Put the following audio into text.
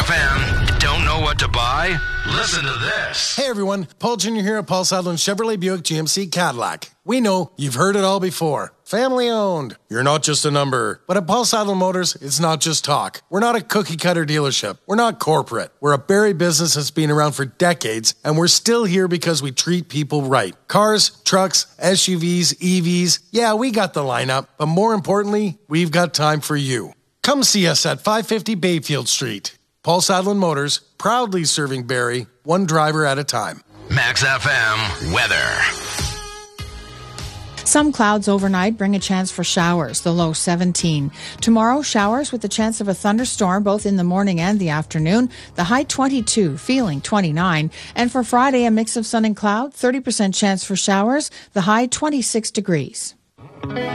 FM. Don't know what to buy? Listen to this. Hey everyone, Paul Jr. here at Paul Sadlin Chevrolet Buick GMC Cadillac. We know you've heard it all before. Family owned. You're not just a number. But at Paul Sadlin Motors, it's not just talk. We're not a cookie cutter dealership. We're not corporate. We're a Barrie business that's been around for decades, and we're still here because we treat people right. Cars, trucks, SUVs, EVs, yeah, we got the lineup. But more importantly, we've got time for you. Come see us at 550 Bayfield Street. Paul Sadlin Motors, proudly serving Barrie, one driver at a time. Max FM weather. Some clouds overnight bring a chance for showers, the low 17. Tomorrow, showers with the chance of a thunderstorm both in the morning and the afternoon, the high 22, feeling 29. And for Friday, a mix of sun and cloud, 30% chance for showers, the high 26 degrees.